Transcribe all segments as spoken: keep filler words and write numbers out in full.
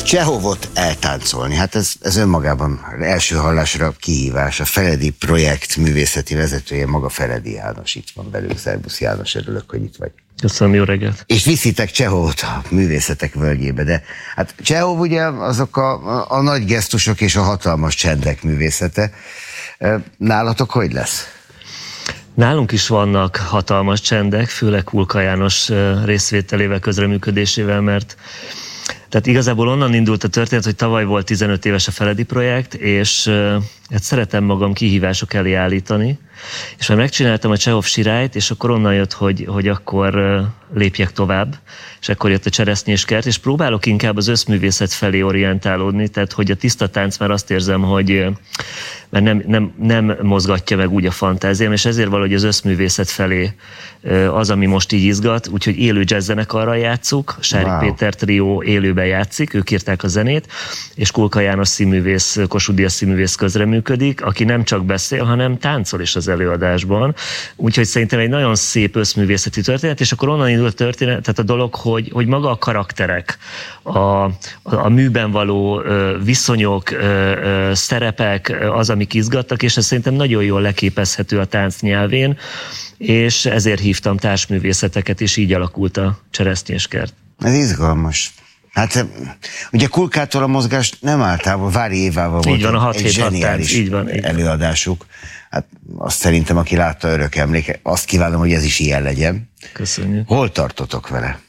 Csehovot eltáncolni, hát ez, ez önmagában első hallásra kihívás. A Feledi projekt művészeti vezetője maga Feledi János itt van belül. Szerbusz János, örülök, hogy itt vagy. Köszönöm, jó reggelt. És viszitek Csehovot a művészetek völgyébe, de hát Csehov ugye azok a, a, a nagy gesztusok és a hatalmas csendek művészete. Nálatok hogy lesz? Nálunk is vannak hatalmas csendek, főleg Kulka János részvételével, közreműködésével, mert tehát igazából onnan indult a történet, hogy tavaly volt tizenöt éves a Feledi projekt, és hát szeretem magam kihívások elé állítani, és már megcsináltam a Csehov sirályt, és akkor onnan jött, hogy, hogy akkor lépjek tovább, és akkor jött a Cseresznyéskert, és próbálok inkább az összművészet felé orientálódni, tehát hogy a tiszta tánc már azt érzem, hogy mert nem, nem, nem mozgatja meg úgy a fantáziám, és ezért valahogy az összművészet felé az, ami most így izgat, úgyhogy élő jazzzenekarral játsszuk, Sárik wow. Péter trió élőben játszik, ők írták a zenét, és Kulka János színművész, Kossuth Díjas színművész közreműködik, aki nem csak beszél, hanem táncol is az előadásban, úgyhogy szerintem egy nagyon szép összművészeti történet, és akkor onnan indul a történet, tehát a dolog, hogy, hogy maga a karakterek, a, a, a műben való viszonyok, szerepek, az, amik izgattak, és ez szerintem nagyon jól leképezhető a tánc nyelvén, és ezért hívtam társművészeteket, és így alakult a Cseresznyéskert. Ez izgalmas. Hát ugye Kulkától a mozgás nem általában, Vári Évával volt van, a egy zseniális így van, így előadásuk. Hát azt szerintem, aki látta, örök emléke. Azt kívánom, hogy ez is ilyen legyen. Köszönjük. Hol tartotok vele?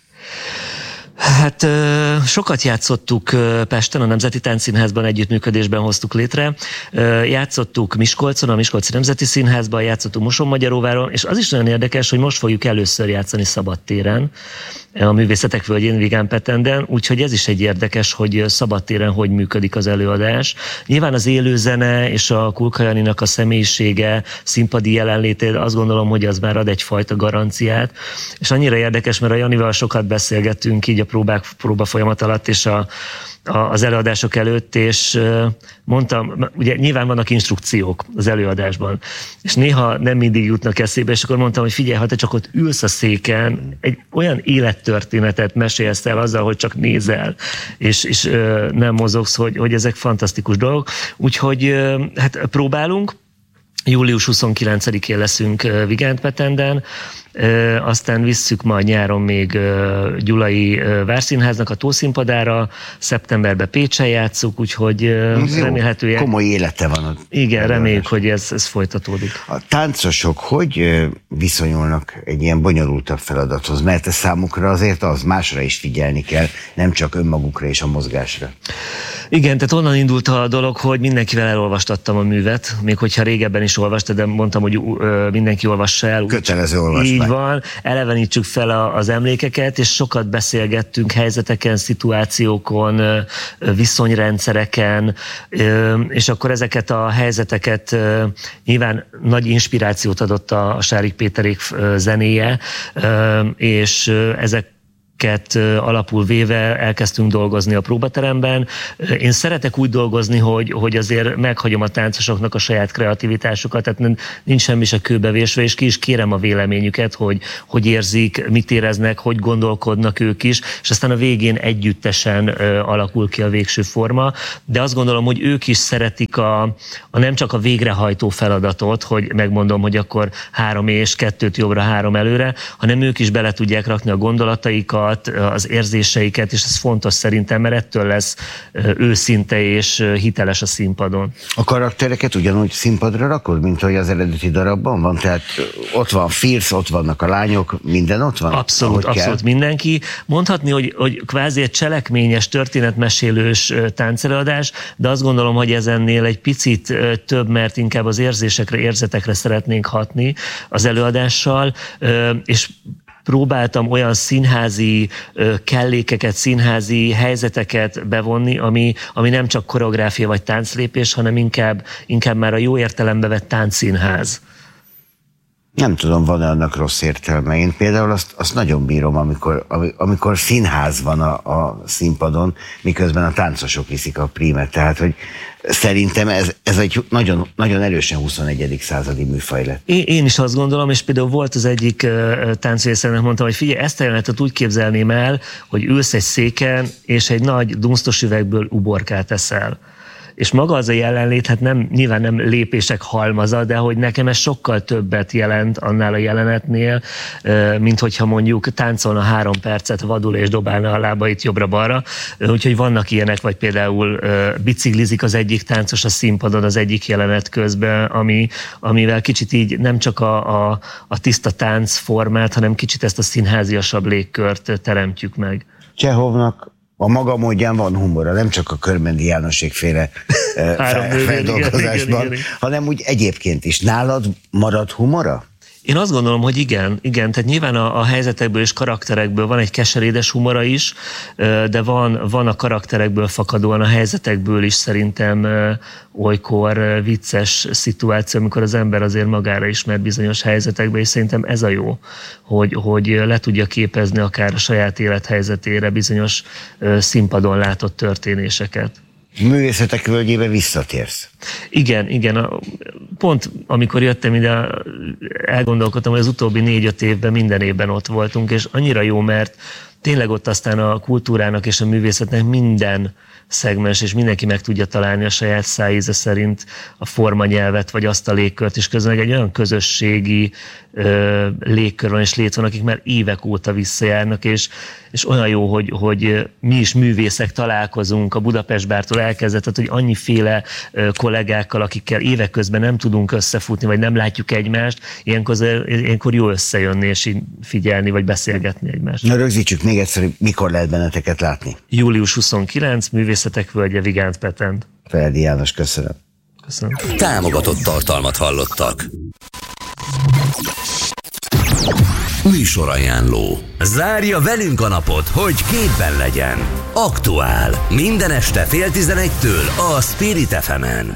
Hát sokat játszottuk Pesten, a Nemzeti Táncszínházban együttműködésben hoztuk létre. Játszottuk Miskolcon, a Miskolci Nemzeti Színházban, játszottuk Mosonmagyaróváron, és az is nagyon érdekes, hogy most fogjuk először játszani szabadtéren, a Művészetek Völgyén, Vigán Petenden, úgyhogy ez is egy érdekes, hogy szabadtéren hogy működik az előadás. Nyilván az élőzene és a Kulka Janinak a személyisége, színpadi jelenléte, azt gondolom, hogy az már ad egyfajta garanciát, és annyira érdekes, mert a Janival sokat beszélgettünk így a próbák, próba folyamat alatt, és a, a, az előadások előtt, és mondtam, ugye nyilván vannak instrukciók az előadásban, és néha nem mindig jutnak eszébe, és akkor mondtam, hogy figyelj, ha te csak ott ülsz a széken, egy olyan élettörténetet mesélsz el azzal, hogy csak nézel, és, és nem mozogsz, hogy, hogy ezek fantasztikus dolgok. Úgyhogy hát próbálunk, július huszonkilencedikén leszünk Vigán Petenden, Ö, aztán visszük majd nyáron még ö, Gyulai ö, Várszínháznak a Tószínpadára, szeptemberben Pécsen játszuk, úgyhogy ö, remélhetően... Komoly élete van ott. Igen, reméljük, hogy ez, ez folytatódik. A táncosok hogy ö, viszonyulnak egy ilyen bonyolultabb feladathoz? Mert ez számukra azért az, másra is figyelni kell, nem csak önmagukra és a mozgásra. Igen, tehát onnan indult a dolog, hogy mindenkivel elolvastattam a művet, még hogyha régebben is olvastad, de mondtam, hogy ö, mindenki olvassa el. Kötelező olvasmány. Így van, elevenítsük fel a, az emlékeket, és sokat beszélgettünk helyzeteken, szituációkon, viszonyrendszereken, és akkor ezeket a helyzeteket nyilván nagy inspirációt adott a Sárik Péterék zenéje, és ezek alapul véve elkezdtünk dolgozni a próbateremben. Én szeretek úgy dolgozni, hogy, hogy azért meghagyom a táncosoknak a saját kreativitásukat, tehát nincs semmi se kőbevésve, és ki is kérem a véleményüket, hogy hogy érzik, mit éreznek, hogy gondolkodnak ők is, és aztán a végén együttesen alakul ki a végső forma, de azt gondolom, hogy ők is szeretik a, a nem csak a végrehajtó feladatot, hogy megmondom, hogy akkor három és kettőt jobbra, három előre, hanem ők is bele tudják rakni a gondolataikat, az érzéseiket, és ez fontos szerintem, mert ettől lesz őszinte és hiteles a színpadon. A karaktereket ugyanúgy színpadra rakod, mint ahogy az eredeti darabban van? Tehát ott van Fierce, ott vannak a lányok, minden ott van? Abszolút, abszolút mindenki. Mondhatni, hogy, hogy kvázi egy cselekményes, történetmesélős táncelőadás, de azt gondolom, hogy ezennél egy picit több, mert inkább az érzésekre, érzetekre szeretnénk hatni az előadással, és próbáltam olyan színházi kellékeket, színházi helyzeteket bevonni, ami, ami nem csak koreográfia vagy tánclépés, hanem inkább, inkább már a jó értelembe vett táncszínház. Nem tudom, van-e annak rossz értelme. Én például azt, azt nagyon bírom, amikor, amikor színház van a, a színpadon, miközben a táncosok viszik a prímet. Tehát, hogy szerintem ez, ez egy nagyon, nagyon erősen huszonegyedik századi műfaj lett. Én, én is azt gondolom, és például volt az egyik uh, táncvészernek mondtam, hogy figyelj, ezt a jelenetet úgy képzelném el, hogy ülsz egy széken, és egy nagy dunsztos üvegből uborkát eszel. És maga az a jelenlét, hát nem, nyilván nem lépések halmaza, de hogy nekem ez sokkal többet jelent annál a jelenetnél, mint hogyha mondjuk táncolna három percet vadul és dobálna a lábait jobbra-balra. Úgyhogy vannak ilyenek, vagy például biciklizik az egyik táncos a színpadon az egyik jelenet közben, ami, amivel kicsit így nem csak a, a, a tiszta táncformát, hanem kicsit ezt a színháziasabb légkört teremtjük meg. Csehovnak a maga módján van humora, nem csak a Körmendi Jánosékféle feldolgozásban, hanem úgy egyébként is. Nálad marad humora? Én azt gondolom, hogy igen, igen, tehát nyilván a, a helyzetekből és karakterekből van egy keserédes humora is, de van, van a karakterekből fakadóan a helyzetekből is szerintem olykor vicces szituáció, amikor az ember azért magára ismer bizonyos helyzetekbe, és szerintem ez a jó, hogy, hogy le tudja képezni akár a saját élethelyzetére bizonyos színpadon látott történéseket. Művészetek völgyébe visszatérsz. Igen, igen. Pont amikor jöttem ide, elgondolkodtam, hogy az utóbbi négy-öt évben minden évben ott voltunk, és annyira jó, mert tényleg ott aztán a kultúrának és a művészetnek minden szegmens, és mindenki meg tudja találni a saját szájíze szerint a formanyelvet, vagy azt a légkört, és közben egy olyan közösségi ö, légkör van és lét van, akik már évek óta visszajárnak, és, és olyan jó, hogy, hogy mi is művészek találkozunk a Budapest Bártól elkezdett, hogy annyiféle ö, kollégákkal, akikkel évek közben nem tudunk összefutni, vagy nem látjuk egymást, ilyenkor, ilyenkor jó összejönni, és így figyelni, vagy beszélgetni egymást. Na rögzítsük még egyszer, mikor lehet benneteket látni. július huszonkilencedike, Művészetek Völgye, Vigánt Petend. Feledi János, köszönöm. Köszönöm. Támogatott tartalmat hallottak. Műsorajánló. Zárja velünk a napot, hogy képben legyen. Aktuál. Minden este fél tizenegytől a Spirit ef emen.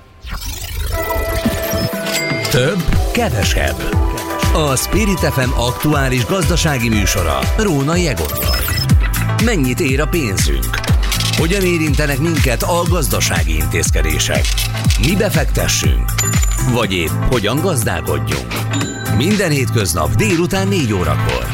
Több, kevesebb. A Spirit ef em aktuális gazdasági műsora Rónai Egottal. Mennyit ér a pénzünk? Hogyan érintenek minket a gazdasági intézkedések? Mi befektessünk? Vagy épp hogyan gazdálkodjunk? Minden hétköznap délután négy órakor.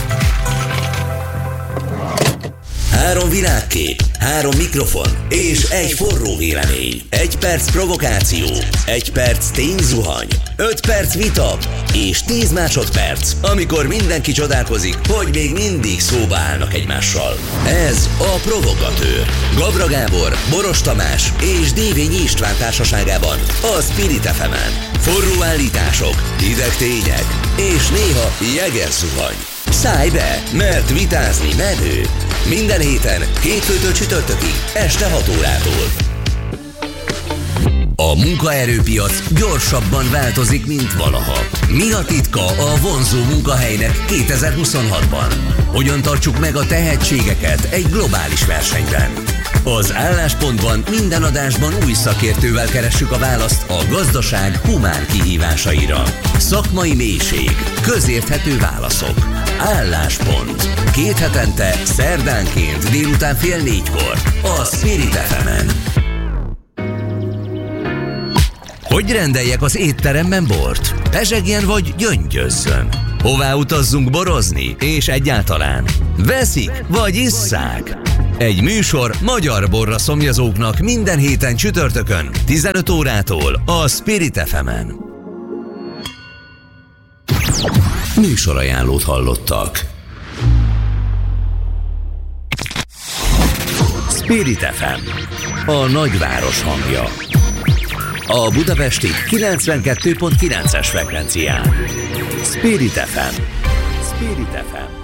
Három világkép, három mikrofon és egy forró vélemény. Egy perc provokáció, egy perc tényzuhany, öt perc vita és tíz másodperc, amikor mindenki csodálkozik, hogy még mindig szóba állnak egymással. Ez a Provogatőr. Gabra Gábor, Boros Tamás és Dévényi István társaságában a Spirit ef emen. Forró állítások, hideg tények és néha jeges zuhany. Szállj be, mert vitázni menő. Minden héten, hétfőtől csütörtökig, este hat órától. A munkaerőpiac gyorsabban változik, mint valaha. Mi a titka a vonzó munkahelynek kétezer-huszonhatban? Hogyan tartsuk meg a tehetségeket egy globális versenyben? Az Álláspontban minden adásban új szakértővel keressük a választ a gazdaság humán kihívásaira. Szakmai mélység, közérthető válaszok. Álláspont. Két hetente, szerdánként délután fél négykor a Spirit ef emen. Hogy rendeljek az étteremben bort? Pezsegjen vagy gyöngyözzön? Hová utazzunk borozni? És egyáltalán veszik vagy isszák? Egy műsor magyar borra szomjazóknak minden héten csütörtökön tizenöt órától a Spirit ef emen. Műsorajánlót hallottak. Spirit ef em, a nagyváros hangja. A budapesti kilencvenkettő pont kilences frekvencián. Spirit ef em. Spirit ef em.